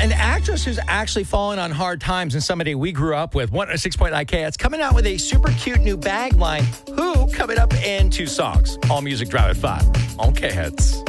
an actress who's actually fallen on hard times and somebody we grew up with, 106.9 KHETS, coming out with a super cute new bag line. Who? Coming up in 2 songs. All Music Drive at 5 on KHETS.